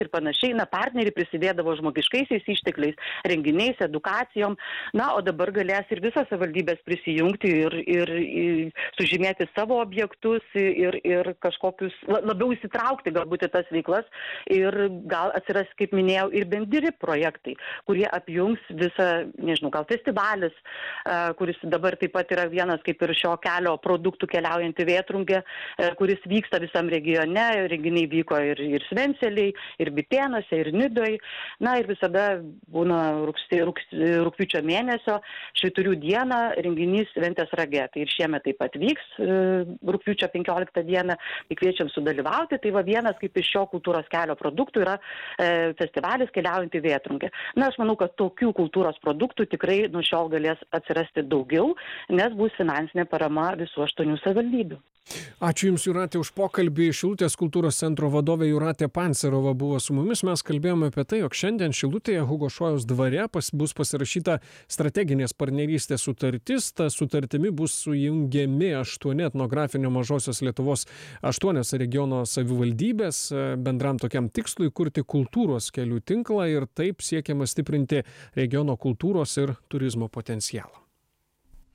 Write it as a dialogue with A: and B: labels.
A: ir panašiai, partneriai prisidėdavo žmogiškaisiais ištekliais, renginiais, edukacijom, o dabar galės ir visas savivaldybės prisijungti ir sužymėti savo objektus ir kažkokius, labiau įsitraukti galbūt į tas veiklas ir gal atsiras, kaip minėjau, ir bendri projektai, kurie apjungs visą, nežinau, gal festivalis, kuris dabar taip pat yra vienas kaip ir šio kelio produktų keliaujantį Vėtrungę, kuris vyksta visam regione, renginiai vyko ir Svenseliai, ir Bitėnuose, ir Nidoj, ir visada būna rugpjūčio mėnesio Švyturių dieną renginys Ventės rage. Tai ir šiemet taip pat vyks rugpjūčio 15 dieną, tai kviečiam sudalyvauti. Tai vienas kaip iš šio kultūros kelio produktų yra festivalis keliaujantį Vėtrungę. Aš manau, kad tokių kultūros produktų tikrai nuo šiol galės atsirasti daugiau, nes bus finansinė parama visų 8 savivaldybių.
B: Ačiū Jums, Jūratė, už pokalbį. Šilutės kultūros centro vadovė Jūratė Pancerova buvo su mumis. Mes kalbėjome apie tai, jog šiandien Šilutėje Hugo Šojaus dvare bus pasirašyta strateginės partnerystės sutartis. Ta sutartimi bus sujungiami 8 etnografinio Mažosios Lietuvos 8 regiono savivaldybės bendram tokiam tikslui kurti kultūros kelių tinklą ir taip siekiama stiprinti regiono kultūros ir turizmo potencialą.